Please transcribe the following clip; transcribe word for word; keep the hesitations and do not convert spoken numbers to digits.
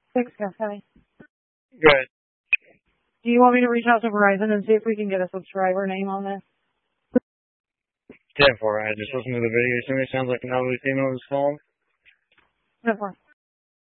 Thanks, Cafe. Good. Do you want me to reach out to Verizon and see if we can get a subscriber name on this? ten four. I just listened to the video. It sounds like an elderly female was calling. ten four.